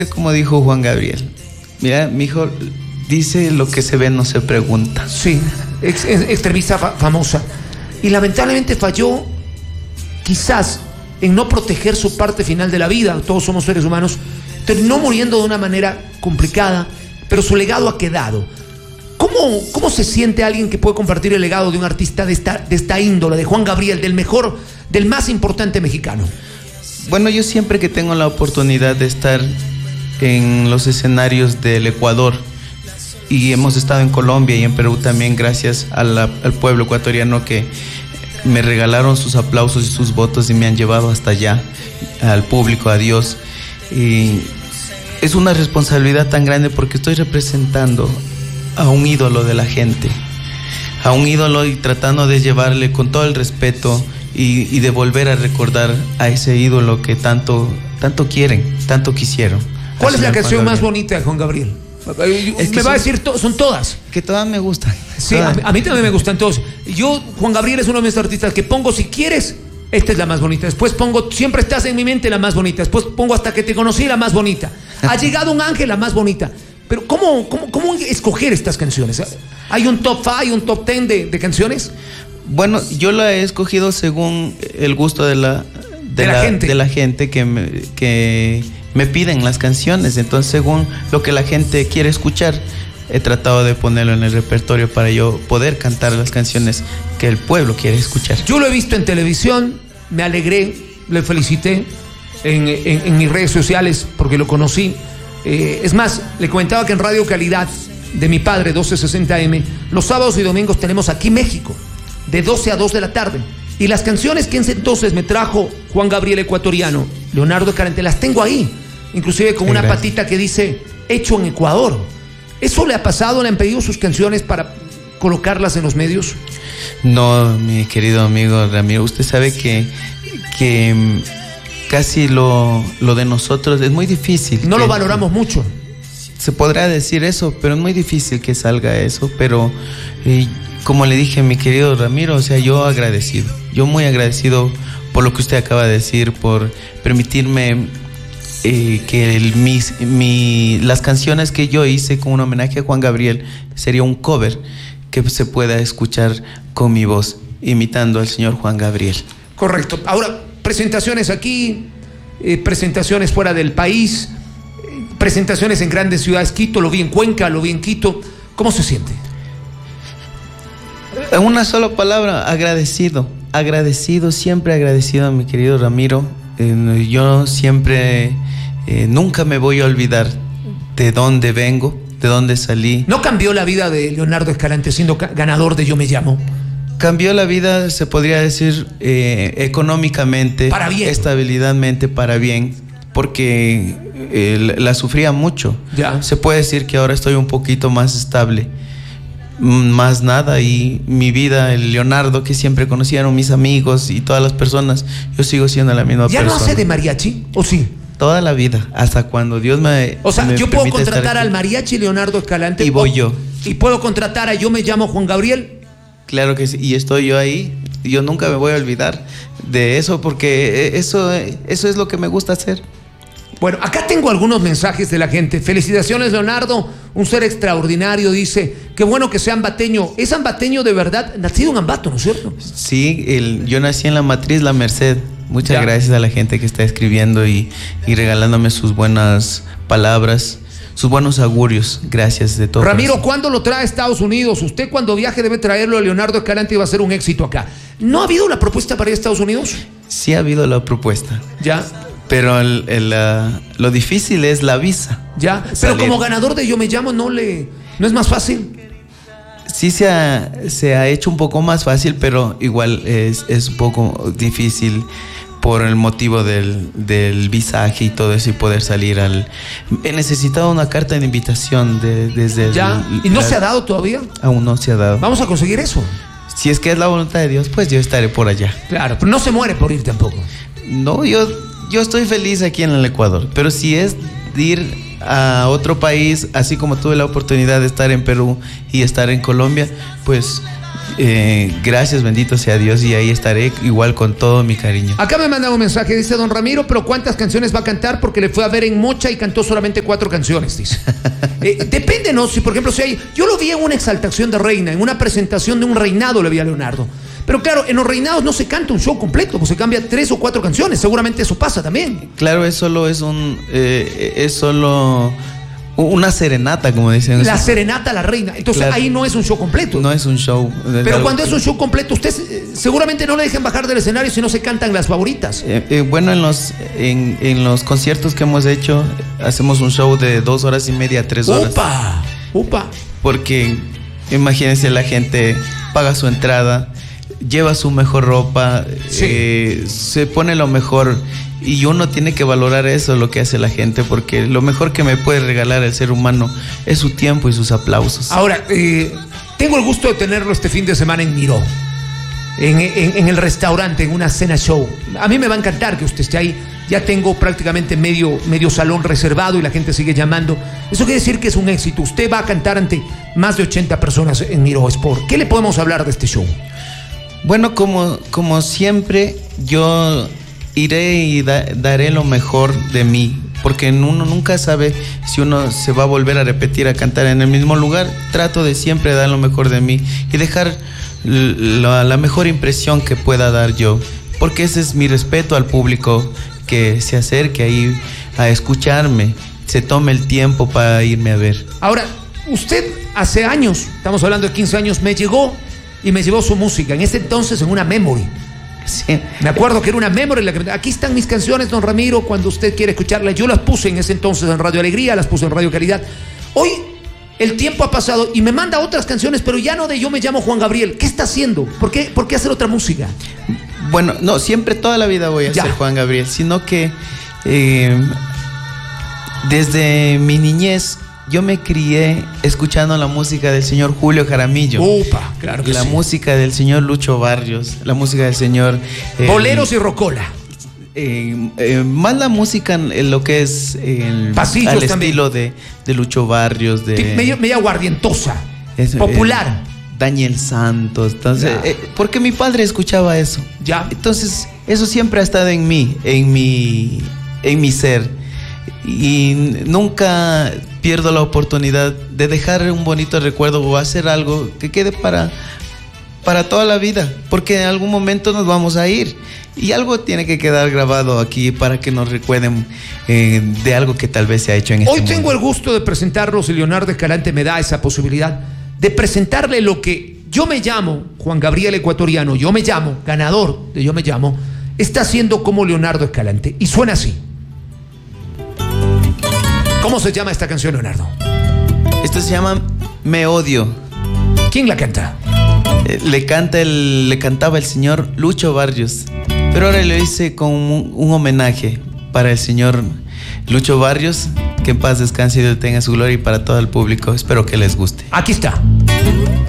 Como dijo Juan Gabriel, mira, mi hijo dice lo que se ve no se pregunta. Sí, extremista famosa. Y lamentablemente falló quizás en no proteger su parte final de la vida. Todos somos seres humanos. Terminó muriendo de una manera complicada, pero su legado ha quedado. ¿Cómo se siente alguien que puede compartir el legado de un artista de esta índole, de Juan Gabriel, del mejor, del más importante mexicano? Bueno, yo siempre que tengo la oportunidad de estar en los escenarios del Ecuador, y hemos estado en Colombia y en Perú también, gracias al pueblo ecuatoriano que me regalaron sus aplausos y sus votos y me han llevado hasta allá, al público, a Dios. Y es una responsabilidad tan grande porque estoy representando a un ídolo de la gente, a un ídolo, y tratando de llevarle con todo el respeto y de volver a recordar a ese ídolo que tanto quieren, tanto quisieron. ¿Cuál es la canción más bonita de Juan Gabriel? Me va a decir, son todas. Que todas me gustan. Sí, a mí también me gustan todas. Juan Gabriel es uno de mis artistas que pongo, si quieres, esta es la más bonita. Después pongo Siempre estás en mi mente, la más bonita. Después pongo Hasta que te conocí, la más bonita. Ha llegado un ángel, la más bonita. Pero ¿cómo escoger estas canciones? ¿Hay un top 5, hay un top 10 de canciones? Bueno, yo la he escogido según el gusto de la gente que me piden las canciones. Entonces, según lo que la gente quiere escuchar, he tratado de ponerlo en el repertorio para yo poder cantar las canciones que el pueblo quiere escuchar. Yo lo he visto en televisión, me alegré, le felicité en mis redes sociales porque lo conocí. Es más, le comentaba que en Radio Calidad de mi padre, 1260M, los sábados y domingos tenemos Aquí México, de 12 a 2 de la tarde. Y las canciones que en ese entonces me trajo Juan Gabriel ecuatoriano, Leonardo Escalante, las tengo ahí, inclusive con una patita que dice hecho en Ecuador. ¿Eso le ha pasado? ¿Le han pedido sus canciones para colocarlas en los medios? No, mi querido amigo Ramiro, usted sabe que casi lo de nosotros es muy difícil. No lo valoramos mucho. Se podrá decir eso, pero es muy difícil que salga eso. Pero como le dije, mi querido Ramiro, o sea, yo muy agradecido por lo que usted acaba de decir, por permitirme que las canciones que yo hice con un homenaje a Juan Gabriel sería un cover que se pueda escuchar con mi voz, imitando al señor Juan Gabriel. Correcto. Ahora, presentaciones aquí, presentaciones fuera del país, presentaciones en grandes ciudades. Quito, lo vi en Cuenca, lo vi en Quito. ¿Cómo se siente? En una sola palabra, agradecido, siempre agradecido a mi querido Ramiro. Yo siempre, nunca me voy a olvidar de dónde vengo, de dónde salí. ¿No cambió la vida de Leonardo Escalante siendo ganador de Yo Me Llamo? Cambió la vida, se podría decir, económicamente, para bien, estabilidadmente, para bien, porque la sufría mucho. Ya. Se puede decir que ahora estoy un poquito más estable. Más nada, y mi vida, el Leonardo que siempre conocieron mis amigos y todas las personas, yo sigo siendo la misma persona. ¿Ya no hace de mariachi? ¿O sí? Toda la vida, hasta cuando Dios me... O sea, yo puedo contratar al mariachi Leonardo Escalante. Y voy yo. ¿Y puedo contratar a Yo Me Llamo Juan Gabriel? Claro que sí, y estoy yo ahí. Yo nunca me voy a olvidar de eso, porque eso es lo que me gusta hacer. Bueno, acá tengo algunos mensajes de la gente. Felicitaciones, Leonardo, un ser extraordinario, dice. Qué bueno que sea ambateño. ¿Es ambateño de verdad? Nacido en Ambato, ¿no es cierto? Sí, yo nací en la matriz La Merced. Muchas gracias a la gente que está escribiendo y regalándome sus buenas palabras, sus buenos augurios. Gracias de todo. Ramiro, ¿cuándo lo trae a Estados Unidos? Usted cuando viaje debe traerlo a Leonardo Escalante y va a ser un éxito acá. ¿No ha habido la propuesta para ir a Estados Unidos? Sí ha habido la propuesta. Ya. Pero lo difícil es la visa. Ya, pero salir. Como ganador de Yo Me Llamo, ¿no es más fácil? Sí se ha hecho un poco más fácil, pero igual es un poco difícil por el motivo del visaje y todo eso, y poder salir He necesitado una carta de invitación desde... ¿Ya? ¿Y no se ha dado todavía? Aún no se ha dado. Vamos a conseguir eso. Si es que es la voluntad de Dios, pues yo estaré por allá. Claro, pero no se muere por ir tampoco. No, yo estoy feliz aquí en el Ecuador, pero si es de ir a otro país, así como tuve la oportunidad de estar en Perú y estar en Colombia, pues Gracias, bendito sea Dios, y ahí estaré igual con todo mi cariño. Acá me manda un mensaje, dice don Ramiro, pero ¿cuántas canciones va a cantar? Porque le fue a ver en Mocha y cantó solamente 4 canciones, dice. Depende, ¿no? Si por ejemplo, si hay... Yo lo vi en una exaltación de reina, en una presentación de un reinado le vi a Leonardo. Pero claro, en los reinados no se canta un show completo, pues se cambia 3 o 4 canciones, seguramente eso pasa también. Claro, es solo una serenata, como dicen. La serenata a la reina. Entonces claro, ahí no es un show completo. No es un show. Pero cuando es un show completo, usted seguramente no le dejan bajar del escenario si no se cantan las favoritas. Bueno, en los conciertos que hemos hecho, hacemos un show de 2 horas y media, 3 horas. ¡Upa! Porque imagínense, la gente paga su entrada, lleva su mejor ropa, sí, se pone lo mejor. Y uno tiene que valorar eso, lo que hace la gente, porque lo mejor que me puede regalar el ser humano es su tiempo y sus aplausos. Ahora, tengo el gusto de tenerlo este fin de semana en Miró, en el restaurante, en una cena show. A mí me va a encantar que usted esté ahí. Ya tengo prácticamente medio salón reservado y la gente sigue llamando. Eso quiere decir que es un éxito. Usted va a cantar ante más de 80 personas en Miró Sport. ¿Qué le podemos hablar de este show? Bueno, como siempre, yo iré y daré lo mejor de mí, porque uno nunca sabe si uno se va a volver a repetir a cantar en el mismo lugar. Trato de siempre dar lo mejor de mí y dejar la mejor impresión que pueda dar yo, porque ese es mi respeto al público, que se acerque ahí a escucharme, se tome el tiempo para irme a ver. Ahora, usted hace años, estamos hablando de 15 años, me llegó y me llevó su música, en ese entonces en una memory. Sí. Me acuerdo que era una memory. Aquí están mis canciones, don Ramiro, cuando usted quiere escucharlas. Yo las puse en ese entonces en Radio Alegría, las puse en Radio Calidad. Hoy el tiempo ha pasado y me manda otras canciones, pero ya no de Yo me llamo Juan Gabriel. ¿Qué está haciendo? ¿Por qué hacer otra música? Bueno, no, siempre toda la vida voy a ser Juan Gabriel, sino que desde mi niñez yo me crié escuchando la música del señor Julio Jaramillo. Upa, claro que la música del señor Lucho Barrios, la música del señor... boleros y rocola. Más la música en lo que es pasillos al también, estilo de Lucho Barrios, media aguardientosa, popular. Daniel Santos. Entonces, porque mi padre escuchaba eso. Ya. Entonces, eso siempre ha estado en mí, en mi ser. Y nunca pierdo la oportunidad de dejar un bonito recuerdo o hacer algo que quede para toda la vida, porque en algún momento nos vamos a ir y algo tiene que quedar grabado aquí para que nos recuerden de algo que tal vez se ha hecho en este mundo. Hoy tengo el gusto de presentarlos y Leonardo Escalante me da esa posibilidad de presentarle lo que Yo me llamo Juan Gabriel Ecuatoriano, Yo me llamo, ganador de Yo me llamo, está haciendo como Leonardo Escalante y suena así. ¿Cómo se llama esta canción, Leonardo? Esto se llama Me Odio. ¿Quién la canta? Le cantaba el señor Lucho Barrios, pero ahora lo hice con un homenaje para el señor Lucho Barrios, que en paz descanse y Dios tenga su gloria, y para todo el público. Espero que les guste. Aquí está.